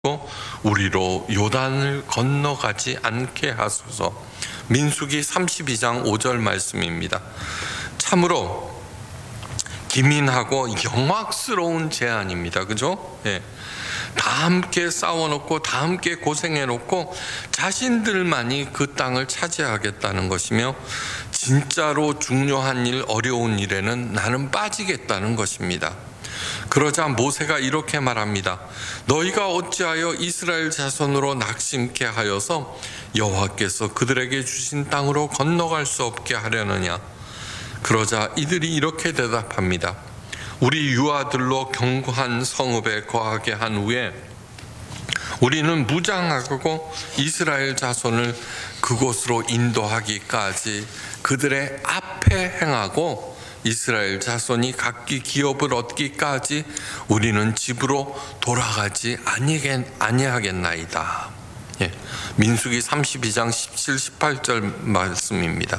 우리로 요단을 건너가지 않게 하소서. 민수기 32장 5절 말씀입니다. 참으로 기민하고 영악스러운 제안입니다. 그죠? 예. 다 함께 싸워놓고 다 함께 고생해놓고 자신들만이 그 땅을 차지하겠다는 것이며, 진짜로 중요한 일, 어려운 일에는 나는 빠지겠다는 것입니다. 그러자 모세가 이렇게 말합니다. 너희가 어찌하여 이스라엘 자손으로 낙심케 하여서 여호와께서 그들에게 주신 땅으로 건너갈 수 없게 하려느냐. 그러자 이들이 이렇게 대답합니다. 우리 유아들로 견고한 성읍에 거하게 한 후에 우리는 무장하고 이스라엘 자손을 그곳으로 인도하기까지 그들의 앞에 행하고 이스라엘 자손이 각기 기업을 얻기까지 우리는 집으로 돌아가지 아니하겠나이다. 예, 민수기 32장 17, 18절 말씀입니다.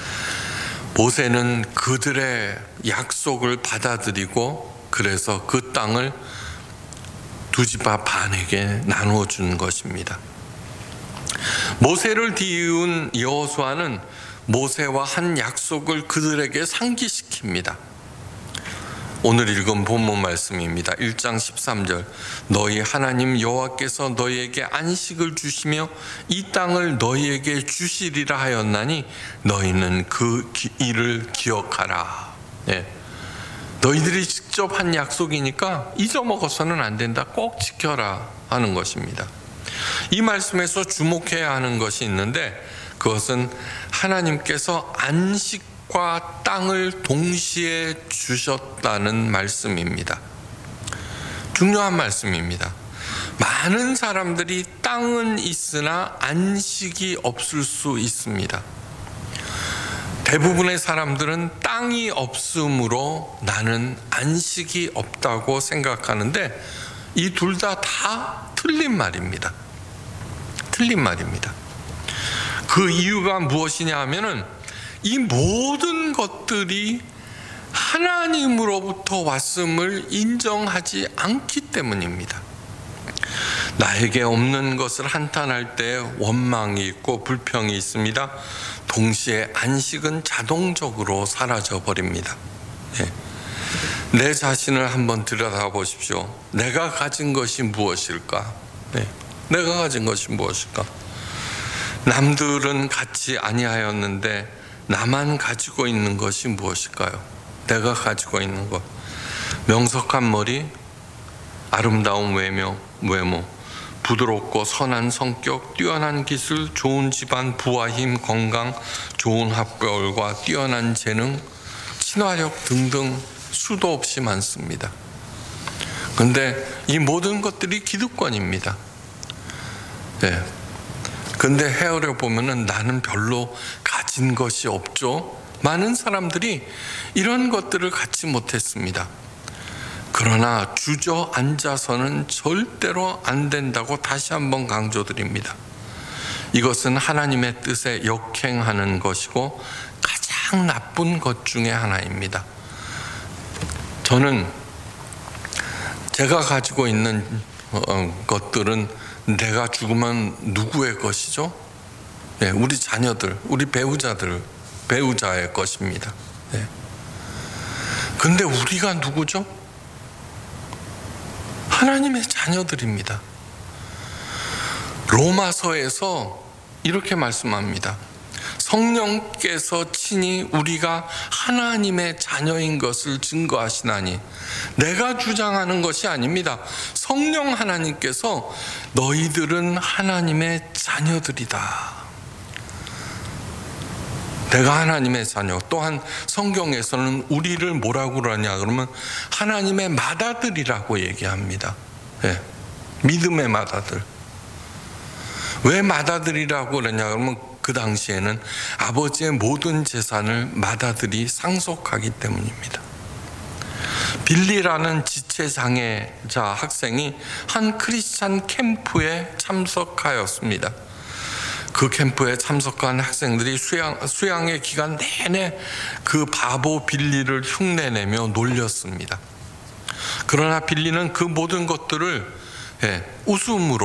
모세는 그들의 약속을 받아들이고 그래서 그 땅을 두 지파 반에게 나누어 준 것입니다. 모세를 뒤이은 여호수아는 모세와 한 약속을 그들에게 상기시킵니다. 오늘 읽은 본문 말씀입니다. 1장 13절. 너희 하나님 여호와께서 너희에게 안식을 주시며 이 땅을 너희에게 주시리라 하였나니 너희는 그 일을 기억하라. 네. 너희들이 직접 한 약속이니까 잊어먹어서는 안 된다. 꼭 지켜라 하는 것입니다. 이 말씀에서 주목해야 하는 것이 있는데, 그것은 하나님께서 안식과 땅을 동시에 주셨다는 말씀입니다. 중요한 말씀입니다. 많은 사람들이 땅은 있으나 안식이 없을 수 있습니다. 대부분의 사람들은 땅이 없으므로 나는 안식이 없다고 생각하는데, 이 둘 다 틀린 말입니다. 틀린 말입니다. 그 이유가 무엇이냐 하면은 이 모든 것들이 하나님으로부터 왔음을 인정하지 않기 때문입니다. 나에게 없는 것을 한탄할 때 원망이 있고 불평이 있습니다. 동시에 안식은 자동적으로 사라져 버립니다. 네. 내 자신을 한번 들여다보십시오. 내가 가진 것이 무엇일까? 네. 내가 가진 것이 무엇일까? 남들은 갖지 아니하였는데 나만 가지고 있는 것이 무엇일까요? 내가 가지고 있는 것. 명석한 머리, 아름다운 외모, 부드럽고 선한 성격, 뛰어난 기술, 좋은 집안, 부와 힘, 건강, 좋은 학벌과 뛰어난 재능, 친화력 등등 수도 없이 많습니다. 그런데 이 모든 것들이 기득권입니다. 네. 근데 헤아려 보면은 나는 별로 가진 것이 없죠. 많은 사람들이 이런 것들을 갖지 못했습니다. 그러나 주저앉아서는 절대로 안 된다고 다시 한번 강조드립니다. 이것은 하나님의 뜻에 역행하는 것이고 가장 나쁜 것 중에 하나입니다. 저는 제가 가지고 있는 것들은 내가 죽으면 누구의 것이죠? 네, 우리 자녀들, 우리 배우자의 것입니다. 네. 근데 우리가 누구죠? 하나님의 자녀들입니다. 로마서에서 이렇게 말씀합니다. 성령께서 친히 우리가 하나님의 자녀인 것을 증거하시나니, 내가 주장하는 것이 아닙니다. 성령 하나님께서 너희들은 하나님의 자녀들이다. 내가 하나님의 자녀. 또한 성경에서는 우리를 뭐라고 그러냐 그러면 하나님의 맏아들이라고 얘기합니다. 네. 믿음의 맏아들. 왜 맏아들이라고 그러냐 그러면 그 당시에는 아버지의 모든 재산을 맏아들이 상속하기 때문입니다. 빌리라는 지체장애자 학생이 한 크리스찬 캠프에 참석하였습니다. 그 캠프에 참석한 학생들이 수양의 기간 내내 그 바보 빌리를 흉내내며 놀렸습니다. 그러나 빌리는 그 모든 것들을 웃음으로